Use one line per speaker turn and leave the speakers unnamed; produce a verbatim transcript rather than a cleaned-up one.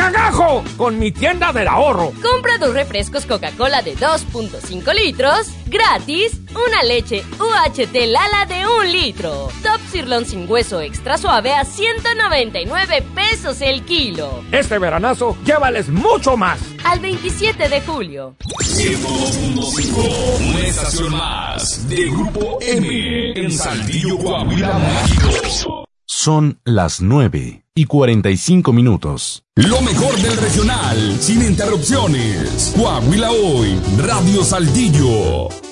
cagajo con mi tienda del ahorro.
Compra dos refrescos Coca-Cola de dos punto cinco litros, gratis, una leche U H T Lala de un litro. Top Sirloin sin hueso extra suave a ciento noventa y nueve pesos el kilo.
Este veranazo, llévales mucho más.
Al veintisiete de julio.
ciento dos punto cinco, una estación más de Grupo M en Saltillo, Coahuila, México.
Son las nueve y cuarenta y cinco minutos.
Lo mejor del regional, sin interrupciones. Coahuila Hoy, Radio Saltillo.